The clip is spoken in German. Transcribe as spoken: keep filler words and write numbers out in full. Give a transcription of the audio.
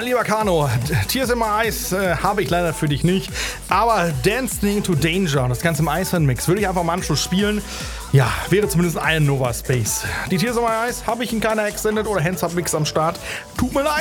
lieber Kano, Tears in my Eyes äh, habe ich leider für dich nicht, aber Dancing to Danger, das Ganze im Iceland-Mix, würde ich einfach im Anschluss spielen. Ja, wäre zumindest eine Nova Space. Die Tears in my Eyes habe ich in keiner Extended oder Hands-Up-Mix am Start. Tut mir leid.